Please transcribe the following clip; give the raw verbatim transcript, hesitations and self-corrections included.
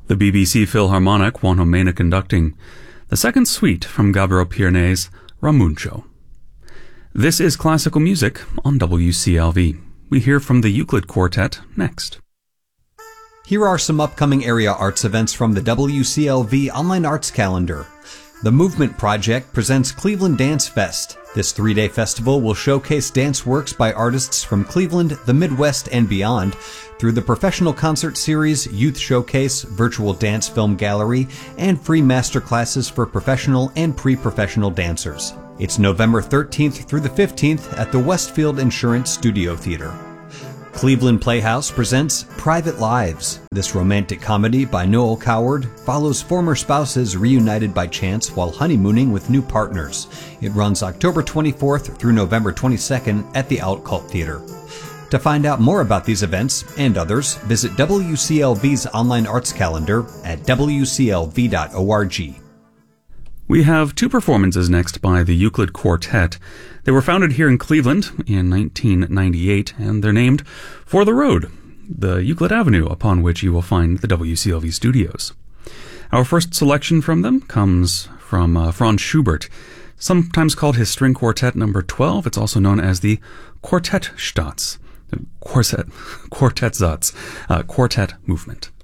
The B B C Philharmonic Juan Jomena conducting the second suite from Gabriel Piernet's Ramuncho. This is classical music on W C L V. We hear from the Euclid Quartet next. Here are some upcoming area arts events from the W C L V online arts calendar. The Movement Project presents Cleveland Dance Fest. This three-day festival will showcase dance works by artists from Cleveland, the Midwest, and beyond through the professional concert series, youth showcase, virtual dance film gallery, and free master classes for professional and pre-professional dancers. It's November thirteenth through the fifteenth at the Westfield Insurance Studio Theater. Cleveland Playhouse presents Private Lives. This romantic comedy by Noel Coward follows former spouses reunited by chance while honeymooning with new partners. It runs October twenty-fourth through November twenty-second at the Outcult Theater. To find out more about these events and others, visit W C L V's online arts calendar at w c l v dot org. We have two performances next by the Euclid Quartet. They were founded here in Cleveland in nineteen ninety-eight, and they're named for the road, the Euclid Avenue, upon which you will find the W C L V studios. Our first selection from them comes from uh, Franz Schubert, sometimes called his String Quartet number twelve. It's also known as the Quartettsatz, Quartet, Quartettsatz, uh, Quartet Movement.